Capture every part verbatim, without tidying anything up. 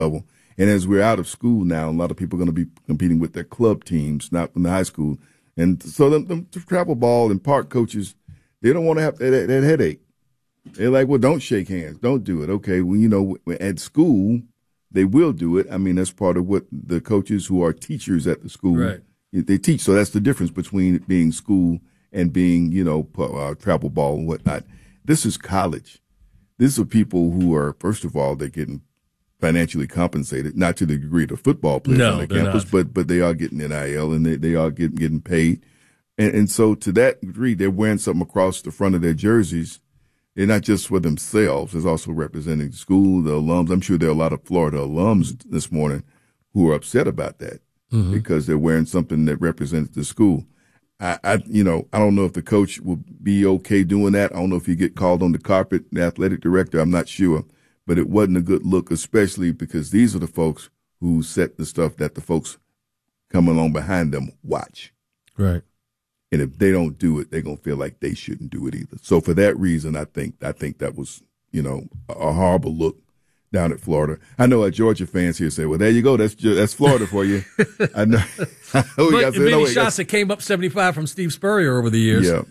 level. And as we're out of school now, a lot of people are going to be competing with their club teams, not from the high school. And so the, the travel ball and park coaches, they don't want to have that, that headache. They're like, well, don't shake hands. Don't do it. Okay, well, you know, at school, they will do it. I mean, that's part of what the coaches who are teachers at the school, right. they teach. So that's the difference between it being school and being, you know, uh, travel ball and whatnot. This is college. These are people who are, first of all, they're getting financially compensated, not to the degree of the football players no, on the campus, not. but but they are getting N I L and they, they are getting getting paid. And, and so to that degree, they're wearing something across the front of their jerseys. They're not just for themselves. It's also representing the school, the alums. I'm sure there are a lot of Florida alums this morning who are upset about that mm-hmm. because they're wearing something that represents the school. I, I, you know, I don't know if the coach will be okay doing that. I don't know if he get called on the carpet, the athletic director. I'm not sure. But it wasn't a good look, especially because these are the folks who set the stuff that the folks coming along behind them watch. Right. And if they don't do it, they're going to feel like they shouldn't do it either. So for that reason, I think I think that was, you know, a horrible look down at Florida. I know our Georgia fans here say, well, there you go. That's that's Florida for you. I know. I know but say, many no, shots that came up seventy-five from Steve Spurrier over the years. Yeah.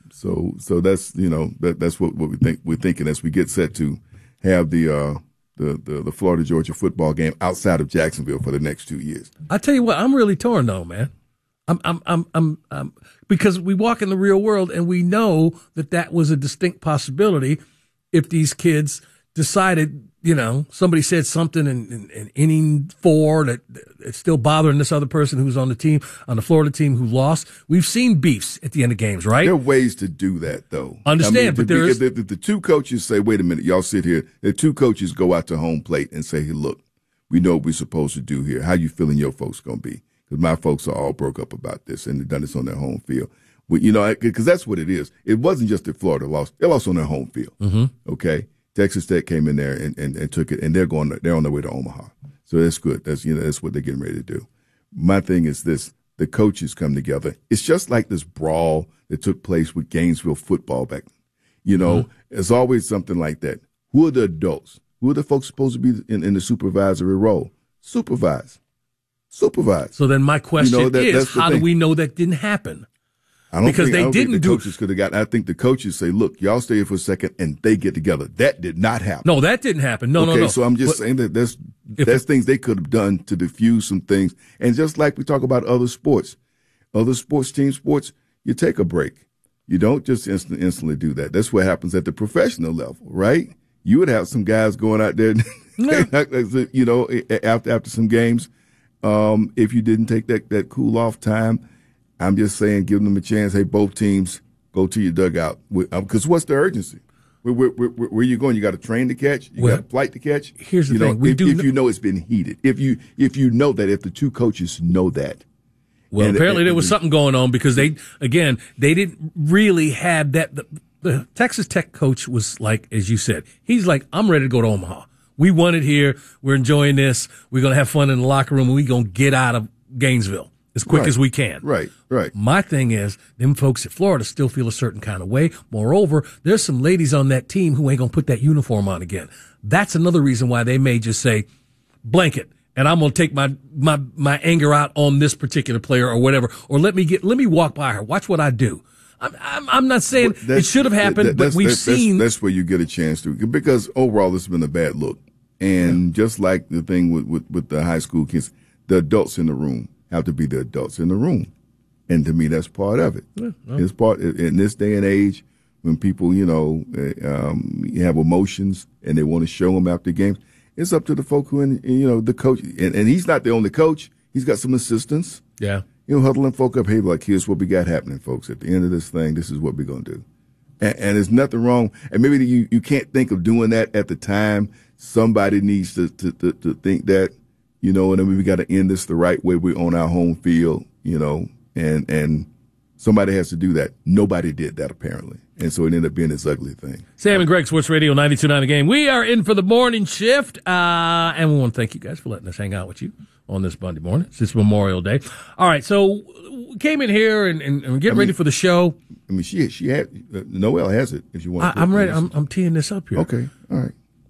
So so that's, you know, that that's what, what we think we're thinking as we get set to have the uh the, the the Florida Georgia football game outside of Jacksonville for the next two years. I tell you what, I'm really torn though, man. I'm I'm I'm I'm, I'm because we walk in the real world and we know that that was a distinct possibility if these kids decided, you know, somebody said something in, in, in inning four that it's still bothering this other person who's on the team, on the Florida team who lost. We've seen beefs at the end of games, right? There are ways to do that, though. Understand, I mean, but the, there's the, the, the two coaches say, wait a minute, y'all sit here. The two coaches go out to home plate and say, hey, look, we know what we're supposed to do here. How you feeling your folks going to be? Because my folks are all broke up about this, and they've done this on their home field. But, you know, because that's what it is. It wasn't just that Florida lost. They lost on their home field, mm-hmm. okay? Texas Tech came in there and, and, and took it, and they're going. They're on their way to Omaha, so that's good. That's you know that's what they're getting ready to do. My thing is this: the coaches come together. It's just like this brawl that took place with Gainesville football back. You know, mm-hmm. It's always something like that. Who are the adults? Who are the folks supposed to be in, in the supervisory role? Supervise, supervise. So then my question you know, that, is, how thing. do we know that didn't happen? I don't because think, they I don't didn't think the do coaches could have got. I think the coaches say, "Look, y'all stay here for a second, and they get together." That did not happen. No, that didn't happen. No, okay, no, no. So I'm just but, saying that there's there's things they could have done to diffuse some things, and just like we talk about other sports, other sports, team sports, you take a break. You don't just instant, instantly do that. That's what happens at the professional level, right? You would have some guys going out there, yeah. you know, after after some games, um, if you didn't take that that cool off time. I'm just saying, give them a chance. Hey, both teams, go to your dugout. Because what's the urgency? Where, where, where, where are you going? You got a train to catch? You well, got a flight to catch? Here's the you thing. Know, we if, do if you know it's been heated. If you if you know that, if the two coaches know that. Well, and, apparently and, there was and, something going on because they, again, they didn't really have that. The, the Texas Tech coach was like, as you said, he's like, I'm ready to go to Omaha. We won it here. We're enjoying this. We're going to have fun in the locker room, and we're going to get out of Gainesville as quick right, as we can. Right, right. My thing is, them folks at Florida still feel a certain kind of way. Moreover, there's some ladies on that team who ain't going to put that uniform on again. That's another reason why they may just say, blanket, and I'm going to take my, my, my anger out on this particular player or whatever, or let me get, let me walk by her. Watch what I do. I'm, I'm, I'm not saying it should have happened, that, but we've that's, seen. That's, that's where you get a chance to, because overall this has been a bad look. And yeah. just like the thing with, with, with the high school kids, the adults in the room have to be the adults in the room. And to me, that's part of it. Yeah, no. It's part in this day and age when people, you know, um, have emotions and they want to show them after games. It's up to the folk who, in, you know, the coach. And, and he's not the only coach. He's got some assistants. Yeah. You know, huddling folk up. Hey, like, here's what we got happening, folks. At the end of this thing, this is what we're going to do. And, and there's nothing wrong. And maybe you, you can't think of doing that at the time. Somebody needs to, to, to, to think that. You know, and I mean, we got to end this the right way. We're on our home field, you know, and and somebody has to do that. Nobody did that, apparently. And so it ended up being this ugly thing. Sam and Greg, Sports Radio ninety-two point nine The Game. We are in for the morning shift, uh, and we want to thank you guys for letting us hang out with you on this Monday morning. It's Memorial Day. All right, so we came in here and, and, and we're getting I mean, ready for the show. I mean, she she had, uh, Noelle has it if you want I, to. I'm ready. I'm, I'm teeing this up here. Okay, all right.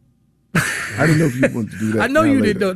I didn't know if you wanted to do that. I know now you later. didn't know.